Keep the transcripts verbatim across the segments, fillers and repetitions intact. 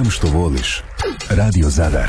Znam što voliš. Radio Zadar.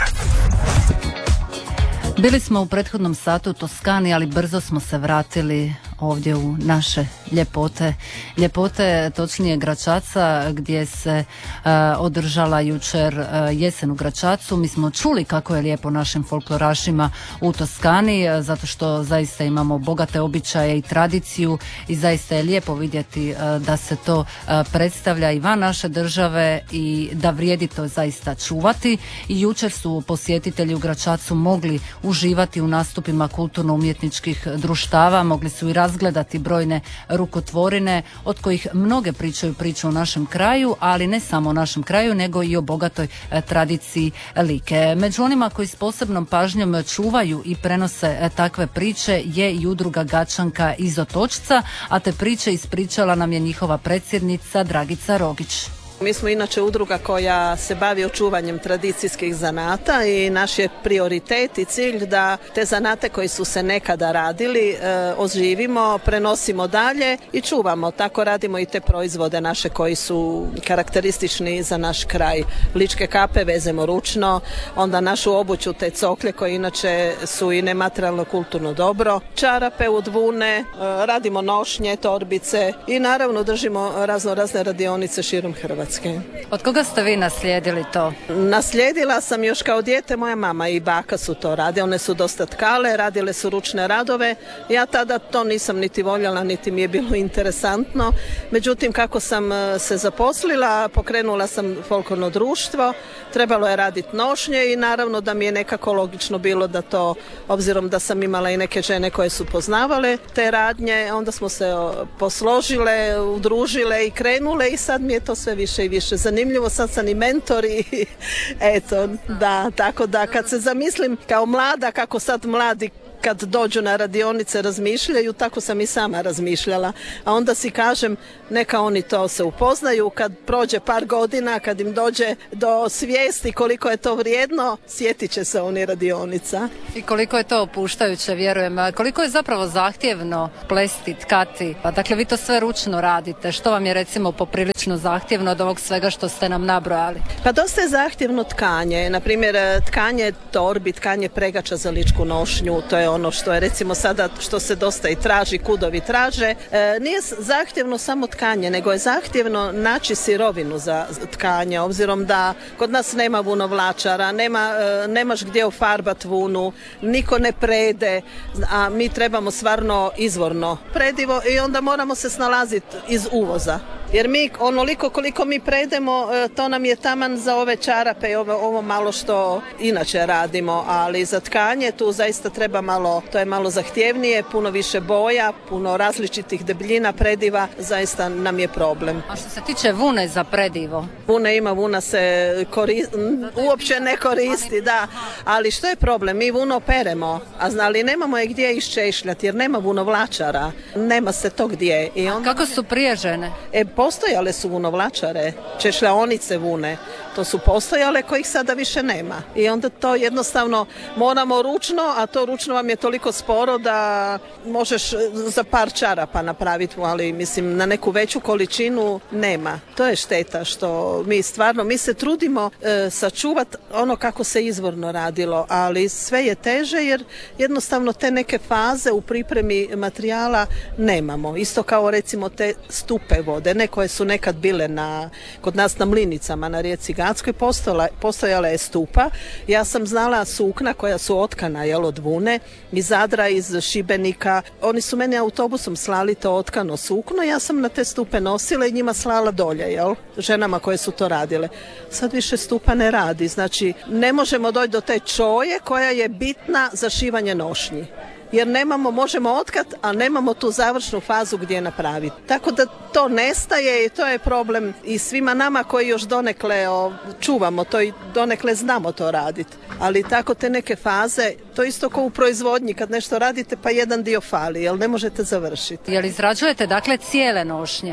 Bili smo u prethodnom satu u Toskani, ali brzo smo se vratili ovdje u naše ljepote. Ljepote, točnije Gračaca, gdje se uh, održala jučer uh, jesen u Gračacu. Mi smo čuli kako je lijepo našim folklorašima u Toskani, uh, zato što zaista imamo bogate običaje i tradiciju i zaista je lijepo vidjeti uh, da se to uh, predstavlja i van naše države i da vrijedi to zaista čuvati. I jučer su posjetitelji u Gračacu mogli uživati u nastupima kulturno-umjetničkih društava, mogli su i razgledati brojne rukotvorine od kojih mnoge pričaju priču o našem kraju, ali ne samo o našem kraju, nego i o bogatoj e, tradiciji Like. Među onima koji s posebnom pažnjom čuvaju i prenose e, takve priče je i udruga Gačanka iz Otočca, a te priče ispričala nam je njihova predsjednica Dragica Rogić. Mi smo inače udruga koja se bavi očuvanjem tradicijskih zanata i naš je prioritet i cilj da te zanate koji su se nekada radili e, oživimo, prenosimo dalje i čuvamo. Tako radimo i te proizvode naše koji su karakteristični za naš kraj. Ličke kape vezemo ručno, onda našu obuću, te coklje koje inače su i nematerijalno kulturno dobro, čarape od vune, e, radimo nošnje, torbice i naravno držimo razno razne radionice širom Hrvatske. Od koga ste vi naslijedili to? Naslijedila sam još kao dijete, moja mama i baka su to radile, one su dosta tkale, radile su ručne radove. Ja tada to nisam niti voljela, niti mi je bilo interesantno. Međutim, kako sam se zaposlila, pokrenula sam folklorno društvo, trebalo je raditi nošnje i naravno da mi je nekako logično bilo da to, obzirom da sam imala i neke žene koje su poznavale te radnje, onda smo se posložile, udružile i krenule i sad mi je to sve više i više zanimljivo, sad sam i mentor i eto, da, tako da kad se zamislim kao mlada, kako sad mladi kad dođu na radionice razmišljaju, tako sam i sama razmišljala, a onda si kažem neka oni to se upoznaju, kad prođe par godina, kad im dođe do svijesti koliko je to vrijedno, sjetit će se oni radionica. I koliko je to opuštajuće, vjerujem. Koliko je zapravo zahtjevno plesti, tkati? Pa dakle, vi to sve ručno radite. Što vam je recimo poprilično zahtjevno od ovog svega što ste nam nabrojali? Pa dosta je zahtjevno tkanje. Na primjer, tkanje torbi, tkanje pregača za ličku nošnju, to je ono što je recimo sada što se dosta i traži, kudovi traže. E, nije zahtjevno samo tkanje, nego je zahtjevno naći sirovinu za tkanje, obzirom da kod nas nema vunovlačara, nema, e, nemaš gdje ofarbat vunu, niko ne prede, a mi trebamo stvarno izvorno predivo i onda moramo se snalaziti iz uvoza. Jer mi onoliko koliko mi predemo, to nam je taman za ove čarape i ovo, ovo malo što inače radimo, ali za tkanje tu zaista treba malo, to je malo zahtjevnije, puno više boja, puno različitih debljina prediva, zaista nam je problem. A što se tiče vune za predivo? Vune ima, vuna se kori, uopće ne koristi, da, ali što je problem? Mi vuno peremo, a znali nemamo je gdje iščešljati jer nema vunovlačara, nema se to gdje. I onda... A kako su prije žene? E, postojale su vunovlačare, češljaonice vune, to su postojale kojih sada više nema. I onda to jednostavno moramo ručno, a to ručno vam je toliko sporo da možeš za par čarapa napraviti, ali mislim na neku veću količinu nema. To je šteta što mi stvarno, mi se trudimo e, sačuvati ono kako se izvorno radilo, ali sve je teže jer jednostavno te neke faze u pripremi materijala nemamo. Isto kao recimo te stupe vode, ne koje su nekad bile na, kod nas na Mlinicama na rijeci Gatskoj, postojala, postojala je stupa. Ja sam znala sukna koja su otkana, jel, od vune, iz Zadra, iz Šibenika. Oni su meni autobusom slali to otkano sukno, ja sam na te stupe nosila i njima slala dolje, jel, ženama koje su to radile. Sad više stupa ne radi, znači ne možemo doći do te čoje koja je bitna za šivanje nošnji. Jer nemamo, možemo otkat, a nemamo tu završnu fazu gdje napraviti. Tako da to nestaje i to je problem i svima nama koji još donekle o, čuvamo to i donekle znamo to raditi. Ali tako te neke faze, to isto kao u proizvodnji, kad nešto radite pa jedan dio fali, jer ne možete završiti. Jel izrađujete dakle cijele nošnje?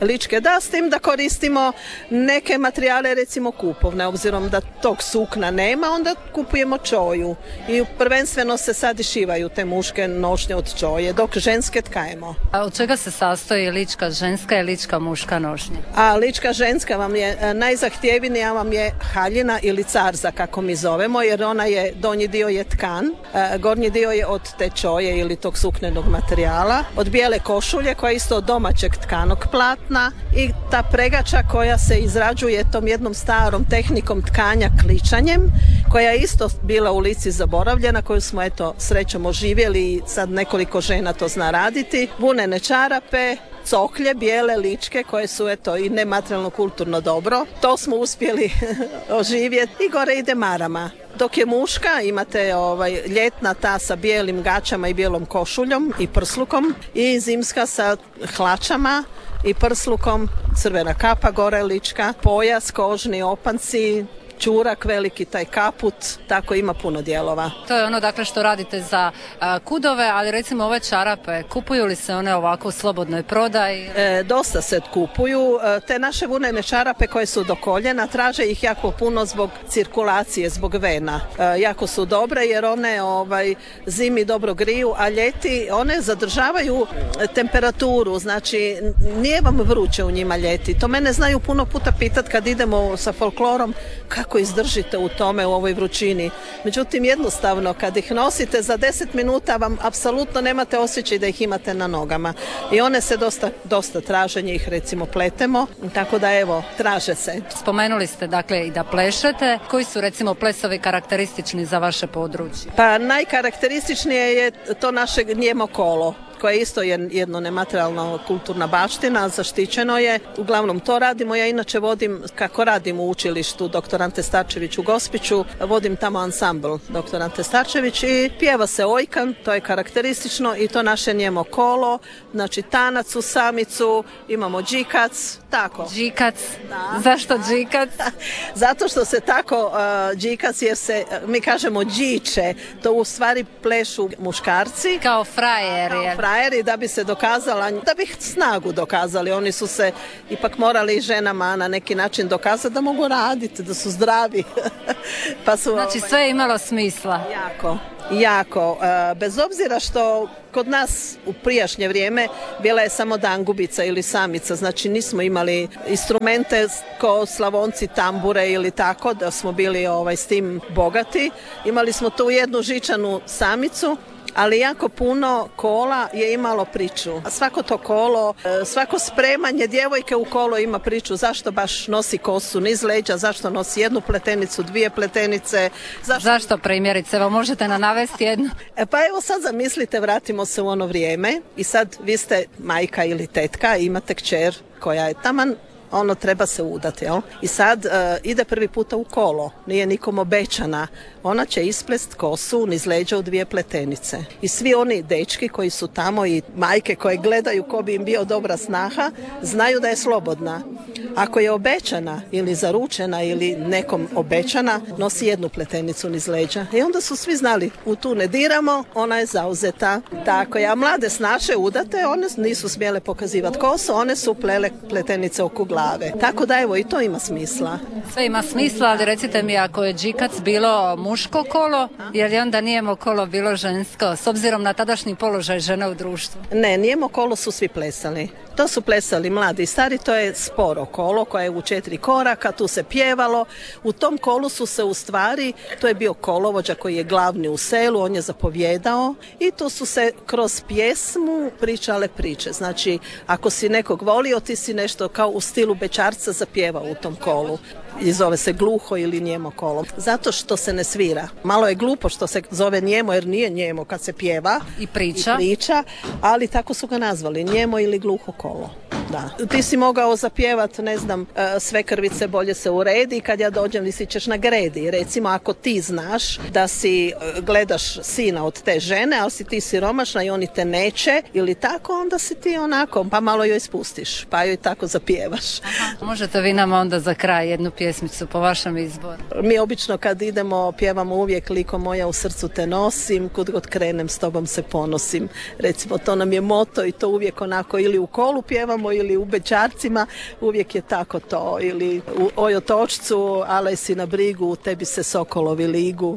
ličke, da, s tim da koristimo neke materijale, recimo kupovne, obzirom da tog sukna nema, onda kupujemo čoju i prvenstveno se sad i šivaju te muške nošnje od čoje, dok ženske tkajemo. A od čega se sastoji lička ženska i lička muška nošnja? A lička ženska vam je najzahtjevnija, vam je haljina ili carza, kako mi zovemo, jer ona je, donji dio je tkan, gornji dio je od te čoje ili tog suknenog materijala, od bijele košulje koja je isto od domaćeg tkanog platna i ta pregača koja se izrađuje tom jednom starom tehnikom tkanja kličanjem, koja je isto bila u Lici zaboravljena, koju smo eto srećom oživjeli i sad nekoliko žena to zna raditi. Vunene čarape, coklje, bijele ličke koje su eto i nematerijalno kulturno dobro. To smo uspjeli oživjeti i gore ide marama. Dok je muška imate ovaj, ljetna ta sa bijelim gaćama i bijelom košuljom i prslukom i zimska sa hlačama i prslukom, crvena kapa gore lička, pojas, kožni opanci, čurak veliki, taj kaput, tako ima puno dijelova. To je ono dakle što radite za a, kudove, ali recimo ove čarape, kupuju li se one ovako u slobodnoj prodaji? E, dosta se kupuju. E, te naše vunene čarape koje su do koljena, traže ih jako puno zbog cirkulacije, zbog vena. E, jako su dobre jer one ovaj, zimi dobro griju, a ljeti one zadržavaju temperaturu, znači nije vam vruće u njima ljeti. To mene znaju puno puta pitat kad idemo sa folklorom, kako izdržite u tome, u ovoj vrućini. Međutim, jednostavno, kad ih nosite za deset minuta vam apsolutno nemate osjećaj da ih imate na nogama. I one se dosta, dosta traže, njih recimo pletemo, tako da evo, traže se. Spomenuli ste dakle i da plešete. Koji su recimo plesovi karakteristični za vaše područje? Pa najkarakterističnije je to naše njemo kolo, koje je isto jedno nematerijalna kulturna baština, zaštićeno je. Uglavnom to radimo, ja inače vodim, kako radim u učilištu doktor Ante Starčević u Gospiću, vodim tamo ansambl doktor Ante Starčević i pjeva se ojkan, to je karakteristično i to naše njemo kolo, znači tanac u samicu, imamo džikac, tako. Džikac? Da. Zašto džikac? Zato što se tako uh, džikac, jer se, mi kažemo džiče, to u stvari plešu muškarci. Kao frajer, Kao frajeri da bi se dokazala, da bi snagu dokazali. Oni su se ipak morali ženama na neki način dokazati da mogu raditi, da su zdravi. Pa su, znači sve je imalo smisla. Jako, jako. Bez obzira što kod nas u prijašnje vrijeme bila je samo dangubica ili samica, znači nismo imali instrumente kao Slavonci, tambure ili tako, da smo bili ovaj, s tim bogati. Imali smo tu jednu žičanu samicu, ali jako puno kola je imalo priču. A svako to kolo, svako spremanje djevojke u kolo ima priču. Zašto baš nosi kosu niz leđa, zašto nosi jednu pletenicu, dvije pletenice. Zašto, zašto primjerice? Evo možete nam navesti jednu? E, pa evo sad zamislite, vratimo se u ono vrijeme i sad vi ste majka ili tetka i imate kćer koja je taman, ono treba se udati, jel? I sad uh, ide prvi puta u kolo, nije nikom obećana. Ona će isplest kosu niz leđa u dvije pletenice. I svi oni dečki koji su tamo i majke koje gledaju ko bi im bio dobra snaha, znaju da je slobodna. Ako je obećana ili zaručena ili nekom obećana, nosi jednu pletenicu niz leđa. I onda su svi znali, u tu ne diramo, ona je zauzeta. Tako je, a mlade snaše udate, one nisu smjele pokazivati kosu, one su plele pletenice oko glave. Tako da evo i to ima smisla. Sve ima smisla, ali recite mi ako je džikac bilo muško kolo, jer onda nijemo kolo bilo žensko, s obzirom na tadašnji položaj žene u društvu? Ne, nijemo kolo su svi plesali. To su plesali mladi i stari, to je sporo kolo koje je u četiri koraka, tu se pjevalo. U tom kolu su se u stvari, to je bio kolovođa koji je glavni u selu, on je zapovjedao i tu su se kroz pjesmu pričale priče. Znači, ako si nekog volio, ti si nešto kao u stilu bećarca zapjevao u tom kolu. I zove se gluho ili njemo kolo. Zato što se ne svira. Malo je glupo što se zove njemo jer nije njemo kad se pjeva i priča, i priča, ali tako su ga nazvali, njemo ili gluho kolo. Da. Ti si mogao zapjevat, ne znam, sve krvice bolje se uredi, kad ja dođem ti ćeš na gredi. Recimo ako ti znaš da si gledaš sina od te žene, ali si ti siromašna i oni te neće ili tako, onda si ti onako, pa malo joj spustiš, pa joj tako zapjevaš. Aha. Možete vi nam onda za kraj jednu pjesmicu po vašem izboru? Mi obično kad idemo pjevamo uvijek Liko moja u srcu te nosim, kud god krenem s tobom se ponosim. Recimo to nam je moto i to uvijek onako ili u kolu pjevamo ili ili u bećarcima, uvijek je tako to. Ili u Ojotočcu, ale si na brigu, tebi se sokolovi ligu.